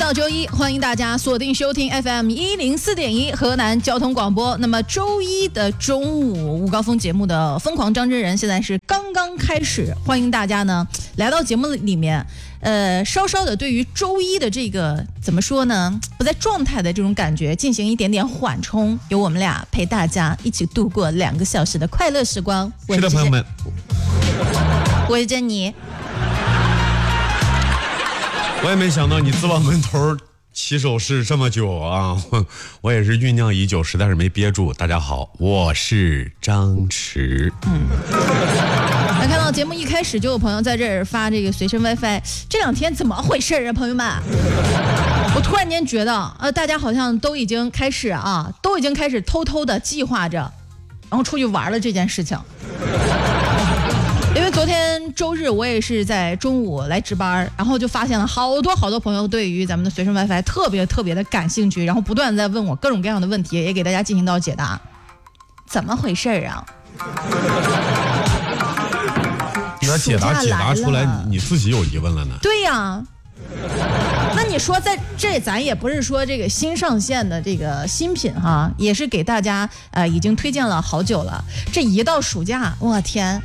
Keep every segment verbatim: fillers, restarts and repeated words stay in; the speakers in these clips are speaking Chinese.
到周一，欢迎大家锁定收听 F M 一零四点一河南交通广播。那么周一的中午午高峰节目的疯狂张真人现在是刚刚开始，欢迎大家呢来到节目里面，呃，稍稍的对于周一的这个怎么说呢，不在状态的这种感觉进行一点点缓冲，由我们俩陪大家一起度过两个小时的快乐时光。 是的，朋友们， 我是珍妮。 我也没想到你自报门头起手式这么久啊！我也是酝酿已久，实在是没憋住。大家好，我是张弛。 嗯，来看到节目一开始就有朋友在这儿发这个随身 WiFi， 这两天怎么回事啊，朋友们？我突然间觉得，呃，大家好像都已经开始啊，都已经开始偷偷的计划着，然后出去玩了这件事情。因为昨天周日我也是在中午来值班，然后就发现了好多好多朋友对于咱们的随身 WiFi 特别特别的感兴趣，然后不断在问我各种各样的问题，也给大家进行到解答。怎么回事啊？ 你把解答解答出来，你自己有疑问了呢？ 对呀。那你说在这咱也不是说这个新上线的这个新品哈，也是给大家呃已经推荐了好久了。这一到暑假，我天，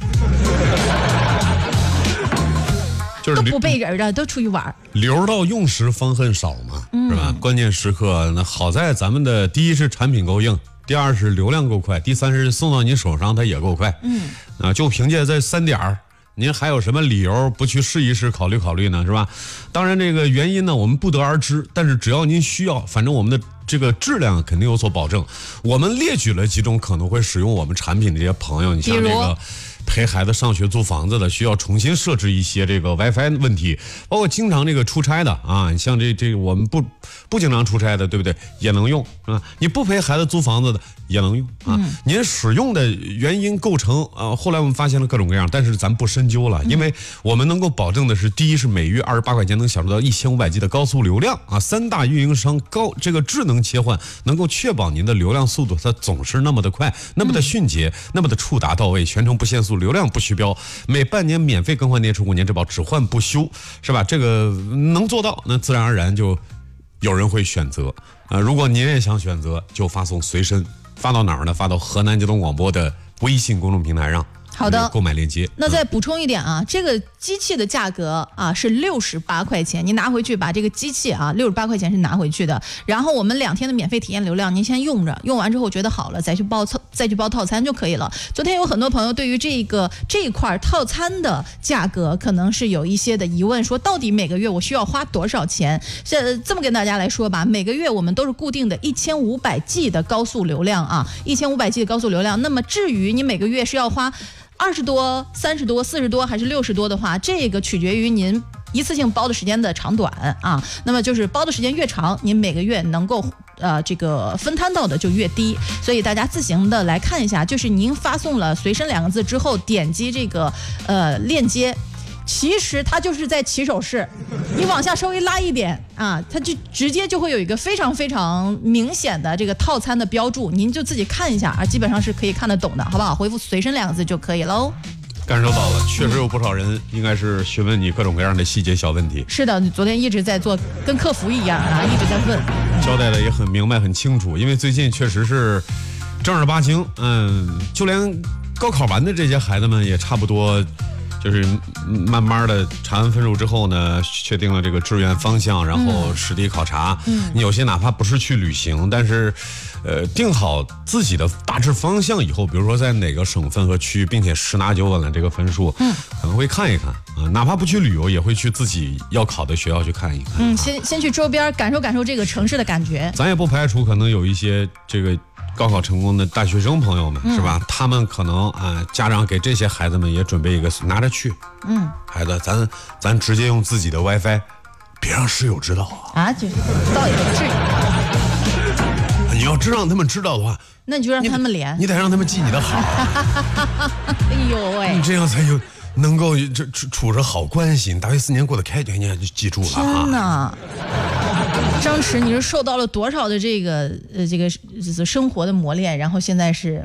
就是都不背人的都出去玩。 留到用时方恨少嘛，是吧？嗯、关键时刻那好在咱们的第一是产品够硬，第二是流量够快，第三是送到你手上它也够快。嗯，啊，就凭借这三点儿。您还有什么理由不去试一试考虑考虑呢，是吧？当然这个原因呢我们不得而知，但是只要您需要，反正我们的这个质量肯定有所保证。我们列举了几种可能会使用我们产品的这些朋友，你像这个陪孩子上学租房子的，需要重新设置一些这个 WiFi 问题，包括经常这个出差的啊，像这这我们不不经常出差的，对不对？也能用啊。你不陪孩子租房子的也能用啊。嗯、您使用的原因构成啊，后来我们发现了各种各样，但是咱不深究了，因为我们能够保证的是，第一是每月二十八块钱能享受到一千五百 G 的高速流量啊，三大运营商高这个智能切换，能够确保您的流量速度它总是那么的快，那么的迅捷，嗯、那么的触达到位，全程不限速。流量不虚标，每半年免费更换电池，五年质保，只换不修，是吧？这个能做到，那自然而然就有人会选择啊、呃。如果您也想选择，就发送随身，发到哪儿呢？发到河南交通广播的微信公众平台上。好的，购买链接。 那再补充一点啊，嗯、这个机器的价格啊是六十八块钱，您拿回去把这个机器啊六十八块钱是拿回去的。然后我们两天的免费体验流量，您先用着，用完之后觉得好了再去包再去包套餐就可以了。昨天有很多朋友对于这个这一块套餐的价格可能是有一些的疑问，说到底每个月我需要花多少钱？这这么跟大家来说吧，每个月我们都是固定的一千五百 G 的高速流量啊，一千五百 G 的高速流量。那么至于你每个月是要花二十多、三十多、四十多还是六十多的话，这个取决于您一次性包的时间的长短啊。那么就是包的时间越长，您每个月能够呃这个分摊到的就越低。所以大家自行的来看一下，就是您发送了随身两个字之后，点击这个呃链接。其实它就是在起手式，你往下稍微拉一点啊，它就直接就会有一个非常非常明显的这个套餐的标注，您就自己看一下啊，基本上是可以看得懂的，好不好？回复随身两个字就可以喽。 感受到了，确实有不少人应该是询问你各种各样的细节小问题。 是的，昨天一直在做，跟客服一样啊，一直在问， 交代的也很明白很清楚。因为最近确实是正儿八经，嗯，就连高考完的这些孩子们也差不多。就是慢慢的查完分数之后呢，确定了这个志愿方向，然后实地考察。嗯，你有些哪怕不是去旅行，但是，呃，定好自己的大致方向以后，比如说在哪个省份和区，并且十拿九稳了这个分数，嗯，可能会看一看啊，哪怕不去旅游，也会去自己要考的学校去看一看。 嗯，先先去周边感受感受这个城市的感觉。 咱也不排除可能有一些这个。高考成功的大学生朋友们、嗯、是吧？他们可能啊，家长给这些孩子们也准备一个拿着去。嗯，孩子，咱咱直接用自己的 WiFi， 别让室友知道啊。 啊，就是倒也不至于。你要真让他们知道的话， 那你就让他们连， 你, 你得让他们记你的好。 哎呦喂， 你这样才有能够这处处着好关系，大学四年过得开，你也就记住了啊。 天哪！张弛，你是受到了多少的这个呃这个生活的磨练，然后现在是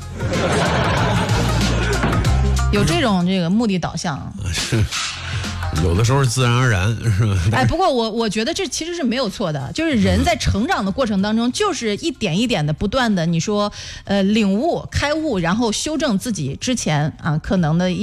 有这种这个目的导向？ 是， 有的时候自然而然是吧？ 哎，不过我我觉得这其实是没有错的，就是人在成长的过程当中，就是一点一点的不断的，你说呃领悟、开悟，然后修正自己之前啊可能的一。